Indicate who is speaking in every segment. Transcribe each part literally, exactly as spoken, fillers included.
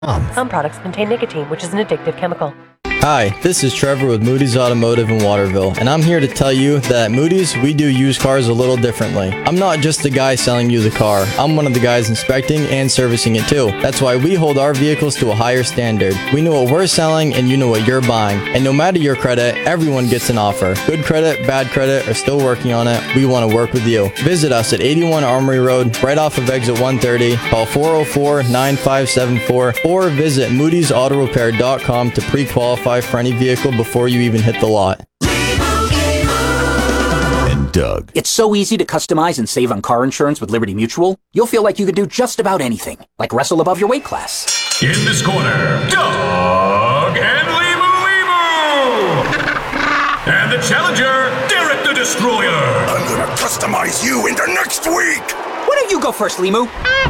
Speaker 1: Some products contain nicotine, which is an addictive chemical.
Speaker 2: Hi, this is Trevor with Moody's Automotive in Waterville, and I'm here to tell you that at Moody's, we do used cars a little differently. I'm not just the guy selling you the car. I'm one of the guys inspecting and servicing it too. That's why we hold our vehicles to a higher standard. We know what we're selling and you know what you're buying. And no matter your credit, everyone gets an offer. Good credit, bad credit, or still working on it, we want to work with you. Visit us at eighty-one Armory Road, right off of exit one thirty. Call four oh four, nine five seven four or visit moodys auto repair dot com to pre-qualify for any vehicle before you even hit the lot.
Speaker 3: And Doug.
Speaker 4: It's so easy to customize and save on car insurance with Liberty Mutual. You'll feel like you could do just about anything, like wrestle above your weight class.
Speaker 5: In this corner, Doug and Limu Limu! And the challenger, Derek the Destroyer!
Speaker 6: I'm gonna customize you into next week!
Speaker 4: Why don't you go first, Limu?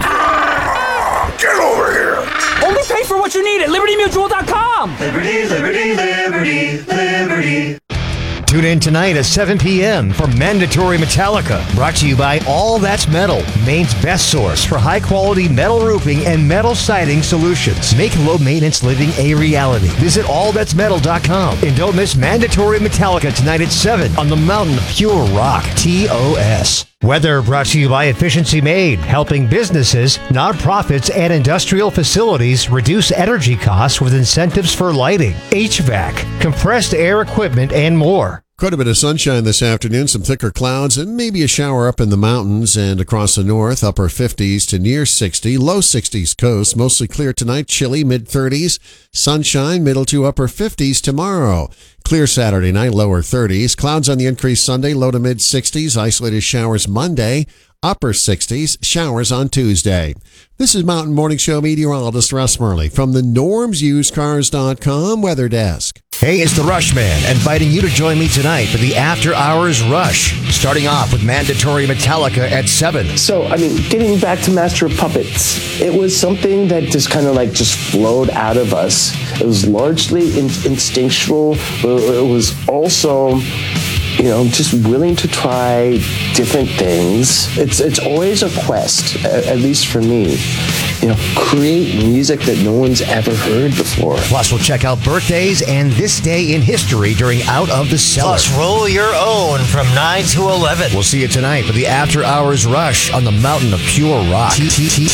Speaker 6: Ah, get over here!
Speaker 4: Only pay for what you need at liberty mutual dot com!
Speaker 7: Liberty, liberty, liberty, liberty.
Speaker 8: Tune in tonight at seven p.m. for Mandatory Metallica, brought to you by All That's Metal, Maine's best source for high-quality metal roofing and metal siding solutions. Make low-maintenance living a reality. Visit all that's metal dot com and don't miss Mandatory Metallica tonight at seven on the Mountain of Pure Rock, T O S. Weather brought to you by Efficiency Made, helping businesses, nonprofits, and industrial facilities reduce energy costs with incentives for lighting, H V A C, compressed air equipment, and more.
Speaker 9: Quite a bit of sunshine this afternoon, some thicker clouds, and maybe a shower up in the mountains and across the north, upper fifties to near sixty, low sixties coast, mostly clear tonight, chilly, mid-thirties, sunshine, middle to upper fifties tomorrow. Clear Saturday night, lower thirties, clouds on the increase Sunday, low to mid-sixties, isolated showers Monday, upper sixties, showers on Tuesday. This is Mountain Morning Show meteorologist Russ Murley from the norms used cars dot com weather desk.
Speaker 8: Hey, it's the Rush Man, inviting you to join me tonight for the After Hours Rush, starting off with Mandatory Metallica at seven.
Speaker 10: So, I mean, getting back to Master of Puppets, it was something that just kind of like just flowed out of us. It was largely in- instinctual, but it was also, you know, just willing to try different things. It's it's always a quest, at, at least for me. You know, create music that no one's ever heard before.
Speaker 8: Plus, we'll check out birthdays and this day in history during Out of the Cellar.
Speaker 11: Plus, roll your own from nine to eleven.
Speaker 8: We'll see you tonight for the After Hours Rush on the Mountain of Pure Rock.